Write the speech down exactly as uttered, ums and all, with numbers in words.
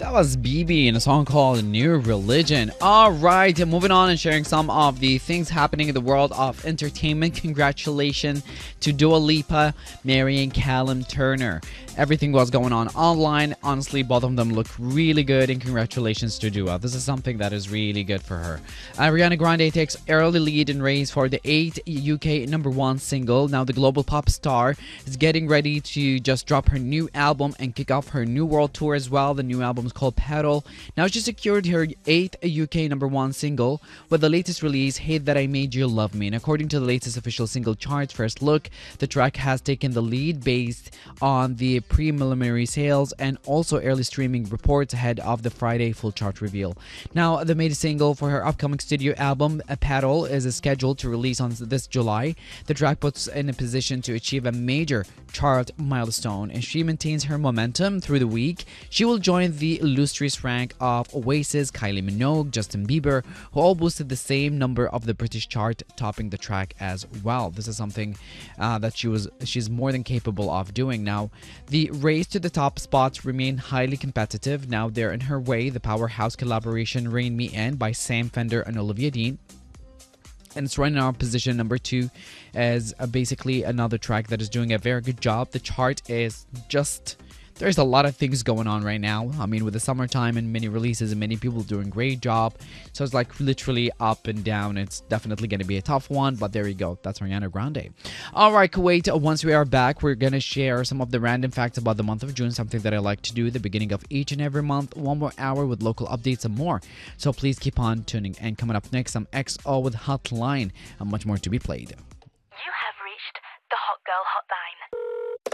That was B B in a song called New Religion. All right, and moving on and sharing some of the things happening in the world of entertainment. Congratulations to Dua Lipa marrying Callum Turner. Everything was going on online. Honestly, both of them look really good, and congratulations to Dua. This is something that is really good for her. Ariana Grande takes early lead in race for the eighth U K number one single. Now the global pop star is getting ready to just drop her new album and kick off her new world tour as well. The new album is called Petal. Now she secured her eighth U K number one single with the latest release, Hate That I Made You Love Me. And according to the latest official single charts first look, the track has taken the lead based on the preliminary sales and also early streaming reports ahead of the Friday full chart reveal. Now the main single for her upcoming studio album, Petal, is scheduled to release on this July. The track puts in a position to achieve a major chart milestone, and she maintains her momentum through the week. She will join the illustrious rank of Oasis, Kylie Minogue, Justin Bieber, who all boosted the same number of the British chart, topping the track as well. This is something uh, that she was she's more than capable of doing. Now, the race to the top spots remain highly competitive. Now they're in her way. The powerhouse collaboration Rain Me In by Sam Fender and Olivia Dean, and it's right now position number two as uh, basically another track that is doing a very good job. The chart is just, there's a lot of things going on right now. I mean, with the summertime and many releases and many people doing great job, so it's like literally up and down. It's definitely going to be a tough one, but there you go. That's Ariana Grande. All right, Kuwait, once we are back, we're going to share some of the random facts about the month of June, something that I like to do at the beginning of each and every month. One more hour with local updates and more, so please keep on tuning. And coming up next, some X O with Hotline and much more to be played. You have reached the Hot Girl Hotline.